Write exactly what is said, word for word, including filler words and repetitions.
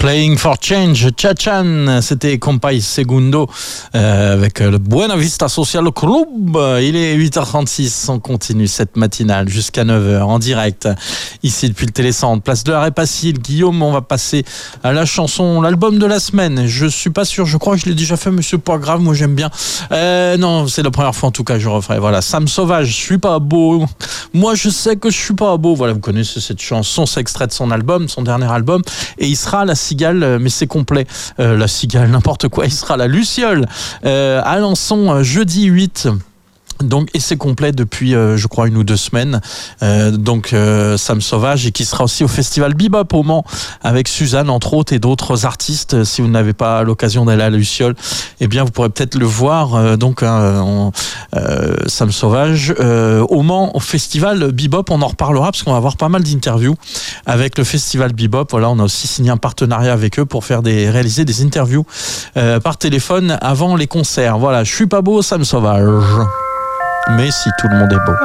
Playing for Change, Chachan, c'était Compay Segundo euh, avec le Buena Vista Social Club. Il est huit heures trente-six, on continue cette matinale jusqu'à neuf heures en direct, ici depuis le Télécentre, place de l'Arrêt Passy. Guillaume, on va passer à la chanson, l'album de la semaine. Je suis pas sûr, je crois que je l'ai déjà fait, mais c'est pas grave, moi j'aime bien. Euh, non, c'est la première fois en tout cas, je referai. Voilà, Sam Sauvage, je suis pas beau. Moi je sais que je suis pas beau. Voilà, vous connaissez cette chanson, c'est extrait de son album, son dernier album, et il sera la cigale, mais c'est complet. Euh, la cigale, n'importe quoi, il sera la luciole euh, à Alençon jeudi huit. Donc, et c'est complet depuis, euh, je crois, une ou deux semaines. Euh, donc, euh, Sam Sauvage, et qui sera aussi au festival Bebop au Mans avec Suzanne, entre autres, et d'autres artistes. Si vous n'avez pas l'occasion d'aller à la Luciole, eh bien, vous pourrez peut-être le voir. Euh, donc, euh, on, euh, Sam Sauvage euh, au Mans, au festival Bebop. On en reparlera parce qu'on va avoir pas mal d'interviews avec le festival Bebop. Voilà, on a aussi signé un partenariat avec eux pour faire des réaliser des interviews euh, par téléphone avant les concerts. Voilà, je suis pas beau, Sam Sauvage. Mais si tout le monde est beau.